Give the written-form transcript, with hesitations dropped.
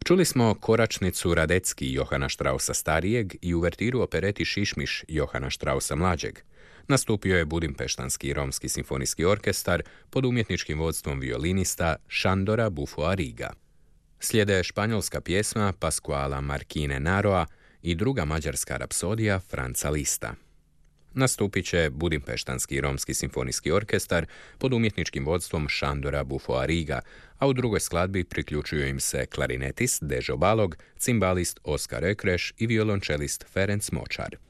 Čuli smo koračnicu Radecki Johana Strausa starijeg i uvertiru opereti Šišmiš Johana Strausa mlađeg. Nastupio je Budimpeštanski romski simfonijski orkestar pod umjetničkim vodstvom violinista Šandora Bufoariga. Slijede španjolska pjesma Pascuala Marquine Naroa i druga mađarska rapsodija Franca Lista. Nastupit će Budimpeštanski romski simfonijski orkestar pod umjetničkim vodstvom Šandora Bufoariga, a u drugoj skladbi priključuju im se klarinetist Dežo Balog, cimbalist Oskar Ökreš i violončelist Ferenc Močar.